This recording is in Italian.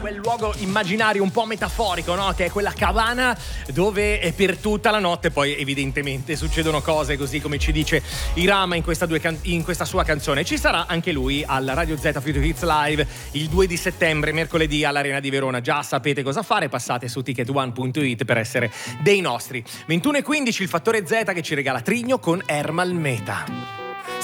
Quel luogo immaginario un po' metaforico, no? Che è quella cabana dove per tutta la notte poi evidentemente succedono cose, così come ci dice Irama in questa sua canzone. Ci sarà anche lui al Radio Z Future Hits Live il 2 di settembre, mercoledì all'Arena di Verona. Già sapete cosa fare, passate su ticket1.it per essere dei nostri. 21:15 il Fattore Z che ci regala Trigno con Ermal Meta.